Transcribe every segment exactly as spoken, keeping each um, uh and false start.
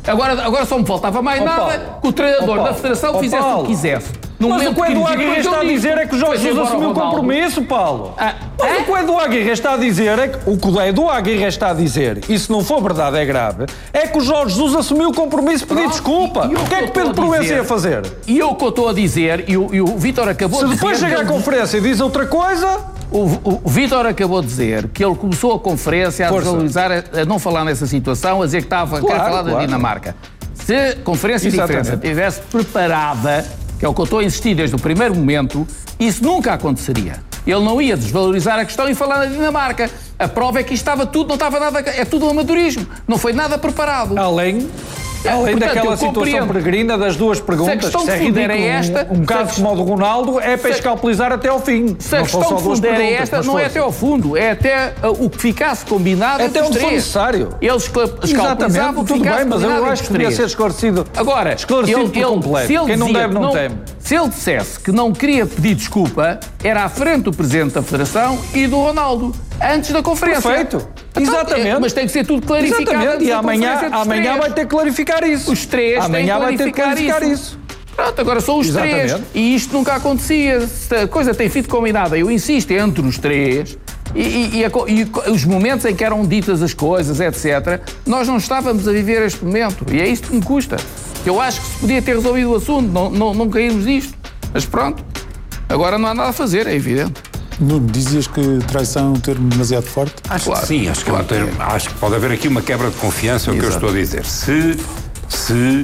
Agora, agora só me faltava mais oh, nada Paulo. que o treinador oh, da Federação oh, fizesse o que quisesse. No Mas o que o Edu Aguirre está a dizer é que o Jorge Jesus assumiu o compromisso, Paulo. Ah, Mas é? o que o Edu Aguirre está a dizer é que o que o Edu Aguirre está a dizer, e se não for verdade é grave, é que o Jorge Jesus assumiu o compromisso de pedir desculpa. O que é que Pedro Proença ia fazer? E eu o que eu estou a dizer, e o, e o Vítor acabou se de dizer... Se depois chegar à conferência e diz outra coisa... O, o, o Vítor acabou de dizer que ele começou a conferência a desvalorizar, a, a não falar nessa situação, a dizer que estava claro, a querer falar claro. da Dinamarca. Se a conferência de imprensa estivesse preparada, que é o que eu estou a insistir desde o primeiro momento, isso nunca aconteceria. Ele não ia desvalorizar a questão e falar da Dinamarca. A prova é que isto estava tudo, não estava nada, é tudo amadorismo. Não foi nada preparado. Além... Além Portanto, daquela situação peregrina das duas perguntas, se, se é ridículo, é esta, um, um caso como o do Ronaldo, é para escalpelizar até ao fim. Se a questão de fundo era esta, não é até ao fundo, é até uh, o que ficasse combinado entre os três. Até onde for necessário. Eles escalpelizavam o que tudo ficasse bem, mas eu acho que devia ser esclarecido. Agora, esclarecido ele, por ele, completo. Se ele Quem não deve, não, não teme. Se ele dissesse que não queria pedir desculpa, era à frente do Presidente da Federação e do Ronaldo, antes da conferência. Perfeito. Então, Exatamente. Mas tem que ser tudo clarificado. Exatamente. E amanhã, amanhã vai ter que clarificar isso. Os três amanhã têm vai que ter que clarificar isso. isso. Pronto, agora são os Exatamente. três. E isto nunca acontecia. Se a coisa tem sido combinada, eu insisto, entre os três, e, e, e, a, e os momentos em que eram ditas as coisas, etcétera, nós não estávamos a viver este momento. E é isto que me custa. Eu acho que se podia ter resolvido o assunto, não, não, não caímos nisto. Mas pronto, agora não há nada a fazer, é evidente. Nuno, dizias que traição é um termo demasiado forte? Acho claro, que sim, acho que, claro, é um termo, acho que pode haver aqui uma quebra de confiança, é o que eu estou a dizer. Se, se uh,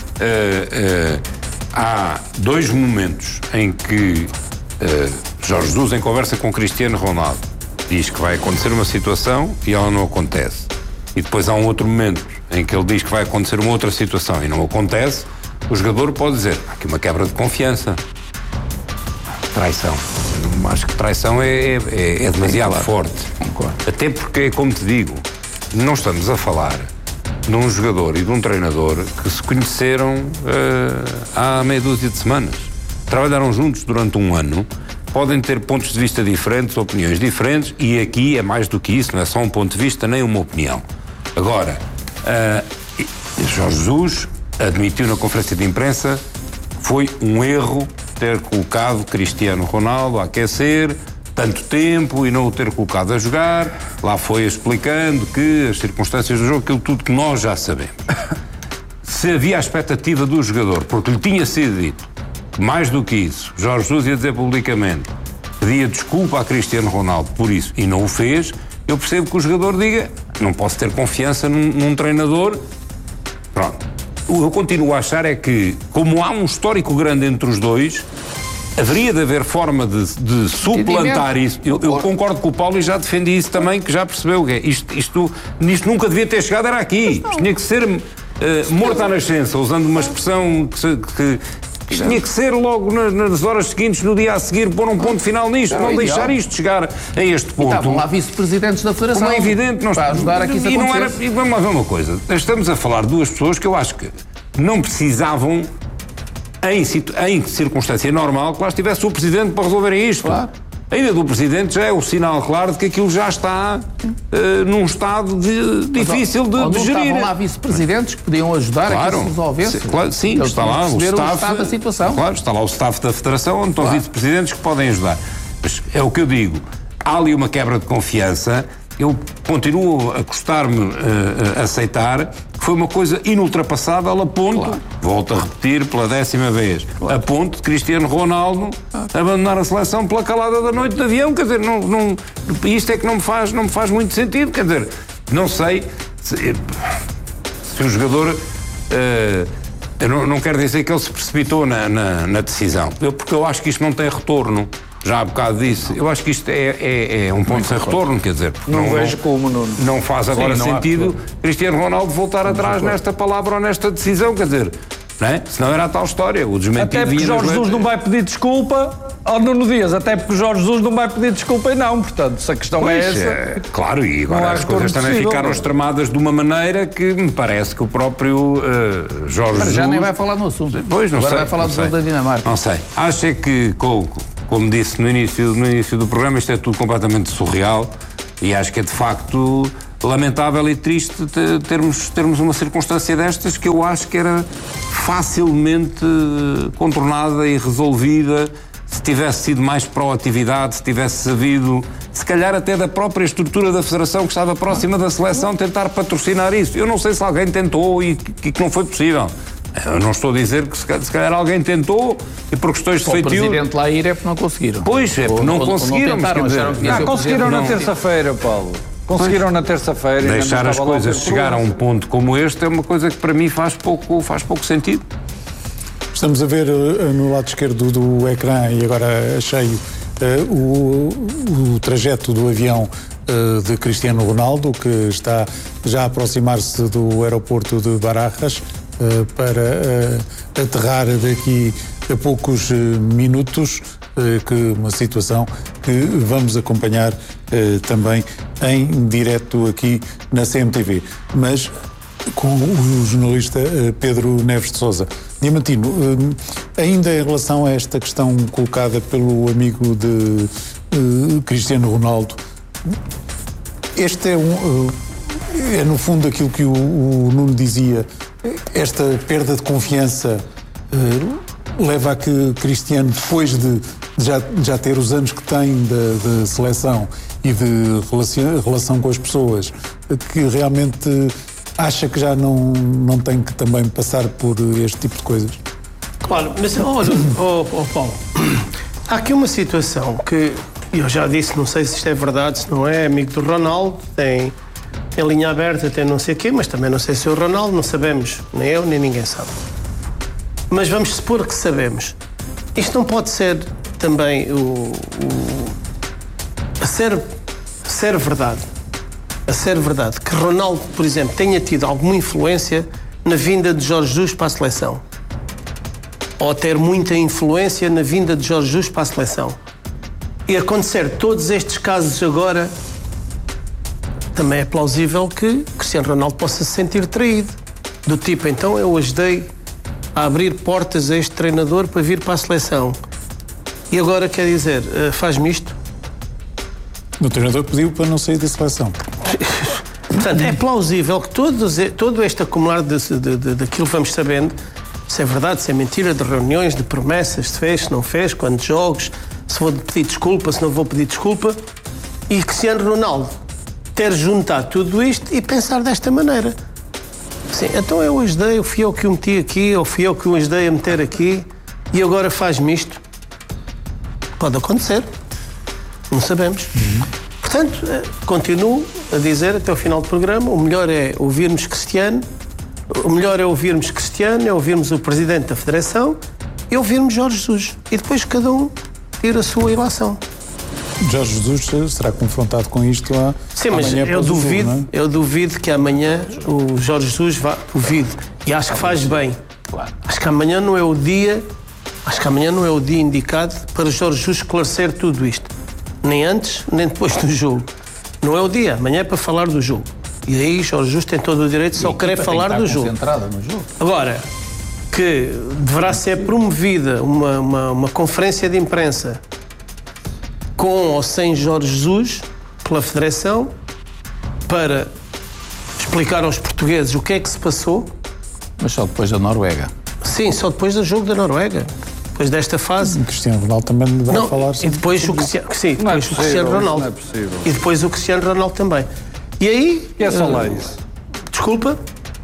uh, há dois momentos em que uh, Jorge Jesus, em conversa com Cristiano Ronaldo, diz que vai acontecer uma situação e ela não acontece. E depois há um outro momento em que ele diz que vai acontecer uma outra situação e não acontece, o jogador pode dizer, há aqui uma quebra de confiança. Traição. Acho que traição é, é, é demasiado claro. forte. Claro. Até porque, como te digo, não estamos a falar de um jogador e de um treinador que se conheceram uh, há meia dúzia de semanas. Trabalharam juntos durante um ano, podem ter pontos de vista diferentes, opiniões diferentes, e aqui é mais do que isso, não é só um ponto de vista, nem uma opinião. Agora, uh, Jorge Jesus admitiu na conferência de imprensa que foi um erro ter colocado Cristiano Ronaldo a aquecer tanto tempo e não o ter colocado a jogar. Lá foi explicando que as circunstâncias do jogo, aquilo tudo que nós já sabemos. Se havia a expectativa do jogador, porque lhe tinha sido dito que mais do que isso, Jorge Jesus ia dizer publicamente, pedia desculpa a Cristiano Ronaldo por isso e não o fez, eu percebo que o jogador diga, não posso ter confiança num, num treinador. Pronto. Eu continuo a achar é que, como há um histórico grande entre os dois, haveria de haver forma de, de suplantar isso. Eu, eu concordo com o Paulo e já defendi isso também, que já percebeu que isto, isto, isto nunca devia ter chegado, era aqui. Isto tinha que ser uh, morto à nascença, usando uma expressão que, se, que isto tinha que ser logo nas, nas horas seguintes, no dia a seguir, pôr um ponto final nisto, não, não deixar isto chegar a este ponto. E estavam lá vice-presidentes da Federação. Como é evidente, nós, para ajudar aqui e não era, e vamos lá ver uma coisa, estamos a falar de duas pessoas que eu acho que não precisavam, em, em circunstância normal, que lá estivesse o Presidente para resolverem isto. Claro. A ida do Presidente já é o sinal claro de que aquilo já está uh, num estado de, difícil de, de gerir. Estavam lá vice-presidentes que podiam ajudar claro. a que isso se resolvesse. Sim, claro, sim, está lá o staff, o da situação. Claro, está lá o staff da Federação, onde estão claro. vice-presidentes que podem ajudar. Mas é o que eu digo, há ali uma quebra de confiança. Eu continuo a custar-me uh, a aceitar que foi uma coisa inultrapassável a ponto, claro. volto a repetir pela décima vez, claro. a ponto de Cristiano Ronaldo claro. abandonar a seleção pela calada da noite de avião. Quer dizer, não, não, isto é que não me, faz, não me faz muito sentido. Quer dizer, não sei se, se o jogador... Uh, eu não, não quero dizer que ele se precipitou na, na, na decisão, eu, porque eu acho que isto não tem retorno. Já há bocado disse, eu acho que isto é, é, é um ponto sem retorno, quer dizer, não, não vejo como não, não faz agora Sim, não sentido Cristiano Ronaldo voltar não atrás nesta palavra ou nesta decisão, quer dizer, não é? Senão era a tal história, o desmentido. Até porque Jorge Jesus não vai pedir desculpa ao Nuno Dias, até porque o Jorge Jesus não vai pedir desculpa e não, portanto, se a questão pois, é essa... É, claro, e agora as coisas também possível, ficaram extremadas de uma maneira que me parece que o próprio uh, Jorge Mas Jesus... já nem vai falar no assunto. Pois, não agora sei, vai falar do da Dinamarca. Não sei. Acho que, com, como disse no início, no início do programa, isto é tudo completamente surreal e acho que é de facto lamentável e triste termos, termos uma circunstância destas que eu acho que era facilmente contornada e resolvida se tivesse sido mais proatividade, se tivesse sabido, se calhar até da própria estrutura da Federação que estava próxima da seleção, tentar patrocinar isso. Eu não sei se alguém tentou e que, que não foi possível. Eu não estou a dizer que se calhar alguém tentou e por questões de feitio... O presidente lá ir é porque não conseguiram. Pois, é porque não ou, conseguiram. Ou não tentaram, mas dizer, não, conseguiram na terça-feira, Paulo. Conseguiram pois, na terça-feira. Deixar as coisas chegar a um ponto como este é uma coisa que para mim faz pouco, faz pouco sentido. Estamos a ver no lado esquerdo do ecrã, e agora cheio, o, o trajeto do avião de Cristiano Ronaldo, que está já a aproximar-se do aeroporto de Barajas para aterrar daqui a poucos minutos, que uma situação que vamos acompanhar também em direto aqui na C M T V. Mas com o jornalista Pedro Neves de Sousa. Diamantino, ainda em relação a esta questão colocada pelo amigo de uh, Cristiano Ronaldo, este é, um, uh, é no fundo aquilo que o, o Nuno dizia, esta perda de confiança uh, leva a que Cristiano, depois de já, já ter os anos que tem de, de seleção e de relação, relação com as pessoas, que realmente acha que já não, não tem que também passar por este tipo de coisas? Claro, mas olha, oh, oh, Paulo, há aqui uma situação que eu já disse, não sei se isto é verdade, se não é, amigo do Ronaldo, tem, tem linha aberta, tem não sei o quê, mas também não sei se é o Ronaldo, não sabemos, nem eu, nem ninguém sabe. Mas vamos supor que sabemos. Isto não pode ser também o, o a ser, a ser verdade. A ser verdade, que Ronaldo, por exemplo, tenha tido alguma influência na vinda de Jorge Jesus para a seleção. Ou ter muita influência na vinda de Jorge Jesus para a seleção. E acontecer todos estes casos agora, também é plausível que Cristiano Ronaldo possa se sentir traído. Do tipo, então eu ajudei a abrir portas a este treinador para vir para a seleção. E agora, quer dizer, faz-me isto? O treinador pediu para não sair da seleção. Portanto, é plausível que todos, todo este acumular de, de, de, daquilo que vamos sabendo, se é verdade, se é mentira, de reuniões, de promessas, se fez, se não fez, quantos jogos, se vou pedir desculpa, se não vou pedir desculpa, e Cristiano Ronaldo ter juntado tudo isto e pensar desta maneira. Sim, então eu ajudei, eu fui eu que o meti aqui, ou fui eu que o ajudei a meter aqui, e agora faz-me isto. Pode acontecer. Não sabemos. Uhum. Portanto, continuo a dizer até o final do programa, o melhor é ouvirmos Cristiano, o melhor é ouvirmos Cristiano, é ouvirmos o Presidente da Federação e ouvirmos Jorge Jesus. E depois cada um tira a sua ilação. Jorge Jesus será confrontado com isto a Sim, mas eu duvido, jogo, eu duvido que amanhã o Jorge Jesus vá, duvido, e acho que faz bem. Claro. Acho que amanhã não é o dia, acho que amanhã não é o dia indicado para Jorge Jesus esclarecer tudo isto. Nem antes, nem depois do jogo. Não é o dia, amanhã é para falar do jogo. E aí Jorge Jesus tem todo o direito de só querer falar do jogo. No jogo. Agora, que deverá ser promovida uma, uma, uma conferência de imprensa com ou sem Jorge Jesus, pela Federação, para explicar aos portugueses o que é que se passou. Mas só depois da Noruega. Sim, só depois do jogo da Noruega. Depois desta fase. O Cristiano Ronaldo também vai não, falar e depois o Cristiano, sim, depois não é o Cristiano Ronaldo. Não é possível. E depois o Cristiano Ronaldo também. E aí... E é só uh, lá isso. Desculpa?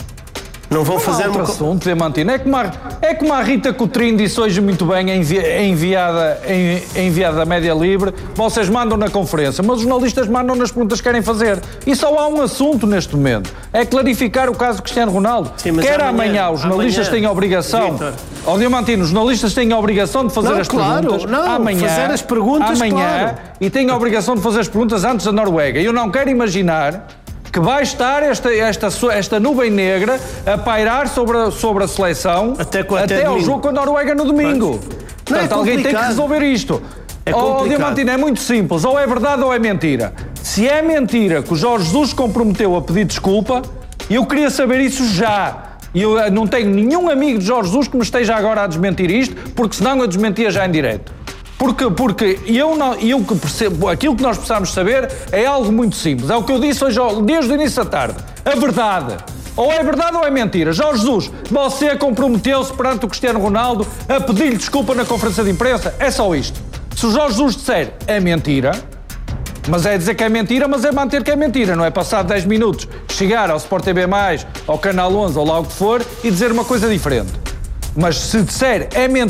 Não vão não fazer há outro uma... assunto, Diamantino. É como, a, é como a Rita Coutrinho disse hoje muito bem, envi, enviada, enviada a Média Livre, vocês mandam na conferência, mas os jornalistas mandam nas perguntas que querem fazer. E só há um assunto neste momento, é clarificar o caso de Cristiano Ronaldo. Sim, Quer amanhã, amanhã os jornalistas amanhã, têm a obrigação... Ó oh, Diamantino, os jornalistas têm a obrigação de fazer não, as claro, perguntas não, amanhã, fazer as perguntas, amanhã claro. E têm a obrigação de fazer as perguntas antes da Noruega. Eu não quero imaginar que vai estar esta, esta, esta nuvem negra a pairar sobre a, sobre a seleção até, até, até ao jogo com a Noruega no domingo. Portanto, é alguém tem que resolver isto. É oh, Diamantino, é muito simples. Ou é verdade ou é mentira. Se é mentira que o Jorge Jesus comprometeu a pedir desculpa, eu queria saber isso já. E eu não tenho nenhum amigo de Jorge Jesus que me esteja agora a desmentir isto, porque senão eu desmentia já em direto. Porque, porque eu, não, eu que percebo, aquilo que nós precisamos saber é algo muito simples. É o que eu disse hoje, desde o início da tarde. A verdade. Ou é verdade ou é mentira. Jorge Jesus, você comprometeu-se perante o Cristiano Ronaldo a pedir-lhe desculpa na conferência de imprensa. É só isto. Se o Jorge Jesus disser é mentira, mas é dizer que é mentira, mas é manter que é mentira. Não é passar dez minutos, chegar ao Sport T V mais, ao Canal onze ou lá o que for e dizer uma coisa diferente. Mas se disser é mentira,